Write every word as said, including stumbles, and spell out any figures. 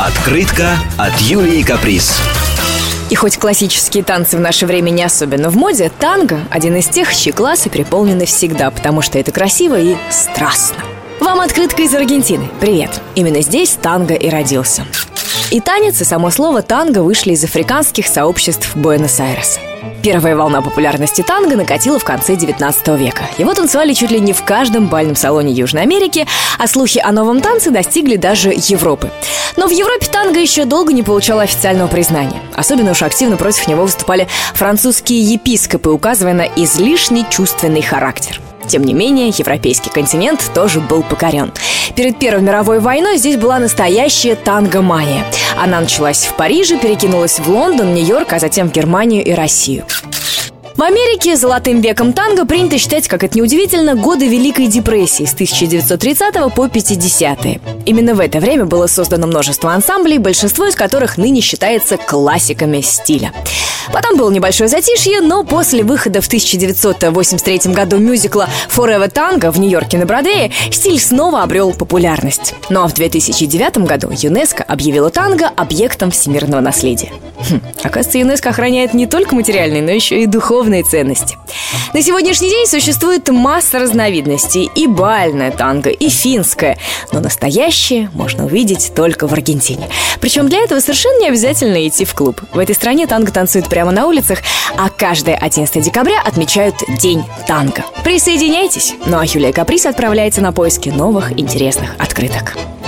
Открытка от Юлии Каприз. И хоть классические танцы в наше время не особенно в моде, танго – один из тех, чьи классы переполнены всегда, потому что это красиво и страстно. Вам открытка из Аргентины. Привет! Именно здесь танго и родился. И танец, и само слово «танго» вышли из африканских сообществ Буэнос-Айреса. Первая волна популярности танго накатила в конце девятнадцатого века. Его танцевали чуть ли не в каждом бальном салоне Южной Америки, а слухи о новом танце достигли даже Европы. Но в Европе танго еще долго не получало официального признания. Особенно уж активно против него выступали французские епископы, указывая на излишне чувственный характер. Тем не менее, европейский континент тоже был покорен. Перед Первой мировой войной здесь была настоящая танго-мания. Она началась в Париже, перекинулась в Лондон, Нью-Йорк, а затем в Германию и Россию. В Америке золотым веком танго принято считать, как это неудивительно, годы Великой депрессии с тысяча девятьсот тридцатого по пятидесятые. Именно в это время было создано множество ансамблей, большинство из которых ныне считается классиками стиля. Потом было небольшое затишье, но после выхода в тысяча девятьсот восемьдесят третьем году мюзикла «Forever Tango» в Нью-Йорке на Бродвее стиль снова обрел популярность. Ну а в две тысячи девятом году ЮНЕСКО объявила танго объектом всемирного наследия. Хм, оказывается, ЮНЕСКО охраняет не только материальные, но еще и духовные ценности. На сегодняшний день существует масса разновидностей: и бальное танго, и финское. Но настоящее можно увидеть только в Аргентине. Причем для этого совершенно не обязательно идти в клуб. В этой стране танго танцуют прямо на улицах, а каждое одиннадцатое декабря отмечают День танго. Присоединяйтесь! Ну а Юлия Каприз отправляется на поиски новых интересных открыток.